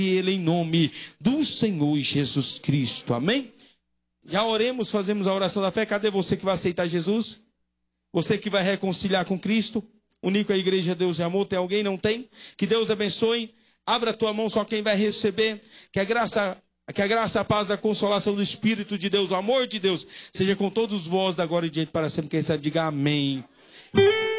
Ele em nome do Senhor Jesus Cristo. Amém? Já oremos, fazemos a oração da fé. Cadê você que vai aceitar Jesus? Você que vai reconciliar com Cristo? Unir com a igreja Deus é Amor. Tem alguém? Não tem? Que Deus abençoe. Abra a tua mão, só quem vai receber. Que a graça, a paz, a consolação do Espírito de Deus, o amor de Deus, seja com todos vós da agora e diante para sempre. Quem sabe, diga amém.